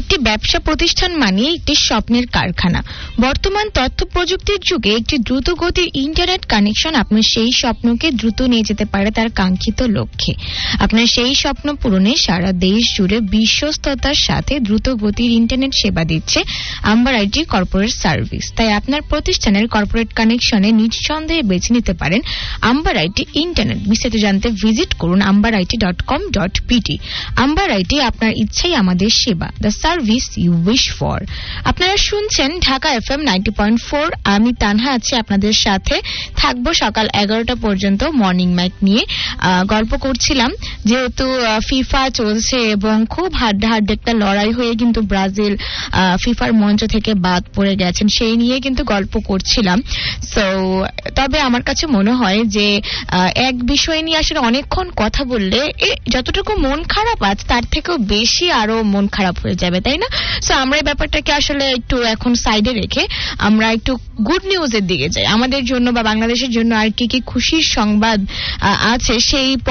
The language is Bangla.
একটি ব্যবসা প্রতিষ্ঠান মানে একটি স্বপ্নের কারখানা। বর্তমান তথ্য প্রযুক্তির যুগে একটি দ্রুত গতির ইন্টারনেট কানেকশন আপনার সেই স্বপ্নকে দ্রুত নিয়ে যেতে পারে তার কাঙ্ক্ষিত লক্ষ্যে। আপনার সেই স্বপ্ন পূরণে সারা দেশ জুড়ে বিশ্বস্ততার সাথে দ্রুত গতির ইন্টারনেট সেবা দিচ্ছে আম্বার আইটি কর্পোরেট সার্ভিস। তাই আপনার প্রতিষ্ঠানের কর্পোরেট কানেকশনে নিঃসন্দেহে বেছে নিতে পারেন আম্বার আইটি ইন্টারনেট। বিস্তারিত জানতে ভিজিট করুন ambarit.com.pt। আম্বার আইটি, আপনার ইচ্ছাই আমাদের সেবা, the service you wish for. আপনারা শুনছেন ঢাকা FM 90.4। আমি তানহা আছি আপনাদের সাথে, থাকবো সকাল 11টা পর্যন্ত মর্নিং মাইক নিয়ে। গল্প করছিলাম যেহেতু ফিফা চলছে এবং খুব হাড্ডাহাড্ডি একটা লড়াই হয়ে কিন্তু ব্রাজিল ফিফার মঞ্চ থেকে বাদ পড়ে গেছেন, সেই নিয়ে কিন্তু গল্প করছিলাম। সো তবে আমার কাছে মনে হয় যে এক বিষয় নিয়ে আসলে অনেকক্ষণ কথা বললে যতটুকু মন খারাপ আছে তার থেকেও বেশি আরো মন খারাপ হয়ে যাবে, তাই না? সো আমরা এই ব্যাপারটাকে আসলে একটু এখন সাইডে রেখে আমরা একটু গুড নিউজের দিকে যাই। আমাদের জন্য বা বাংলাদেশের জন্য আর কি কি খুশির সংবাদ আছে সেই